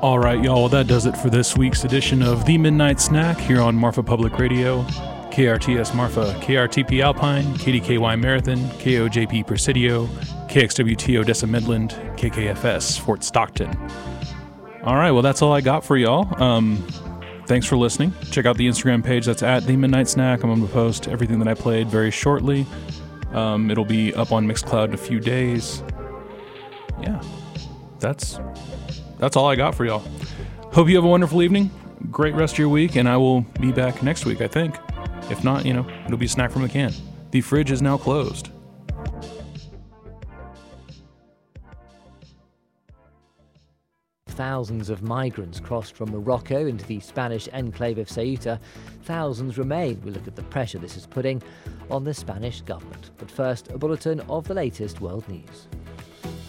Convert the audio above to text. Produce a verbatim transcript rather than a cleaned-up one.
All right, y'all, well, that does it for this week's edition of The Midnight Snack here on Marfa Public Radio, K R T S Marfa, K R T P Alpine, K D K Y Marathon, K O J P Presidio, K X W T Odessa Midland, K K F S Fort Stockton. All right, well, that's all I got for y'all. Um, thanks for listening. Check out the Instagram page. That's at The Midnight Snack. I'm going to post everything that I played very shortly. Um, it'll be up on Mixcloud in a few days. Yeah, that's that's all I got for y'all. Hope you have a wonderful evening. Great rest of your week, and I will be back next week, I think. If not, you know, it'll be a snack from the can. The fridge is now closed. Thousands of migrants crossed from Morocco into the Spanish enclave of Ceuta. Thousands remain. We look at the pressure this is putting on the Spanish government. But first, a bulletin of the latest world news.